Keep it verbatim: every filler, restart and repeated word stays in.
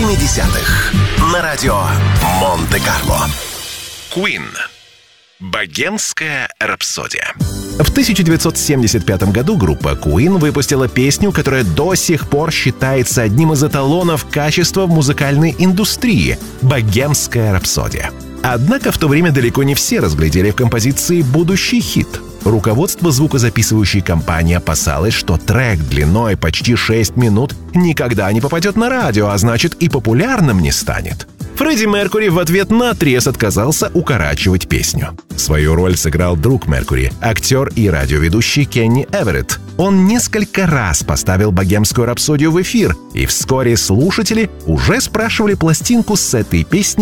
семидесятых на радио Монте-Карло. Queen. Богемская рапсодия. В тысяча девятьсот семьдесят пятом году группа Queen выпустила песню, которая до сих пор считается одним из эталонов качества в музыкальной индустрии — «Богемская рапсодия». Однако в то время далеко не все разглядели в композиции будущий хит. Руководство звукозаписывающей компании опасалось, что трек длиной почти шесть минут никогда не попадет на радио, а значит и популярным не станет. Фредди Меркьюри в ответ наотрез отказался укорачивать песню. Свою роль сыграл друг Меркьюри, актер и радиоведущий Кенни Эверетт. Он несколько раз поставил «Богемскую рапсодию» в эфир, и вскоре слушатели уже спрашивали пластинку с этой песней